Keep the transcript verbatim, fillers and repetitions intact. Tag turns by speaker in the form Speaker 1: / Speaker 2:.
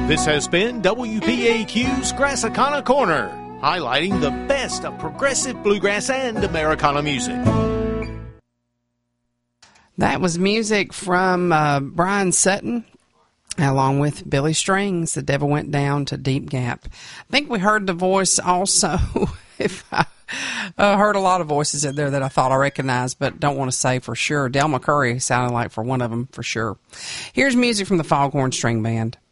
Speaker 1: This has been W P A Q's Grassicana Corner, highlighting the best of progressive bluegrass and Americana music.
Speaker 2: That was music from uh, Brian Sutton, along with Billy Strings. The Devil Went Down to Deep Gap. I think we heard the voice also. if I uh, heard a lot of voices in there that I thought I recognized, but don't want to say for sure. Del McCurry sounded like for one of them for sure. Here's music from the Foghorn String Band.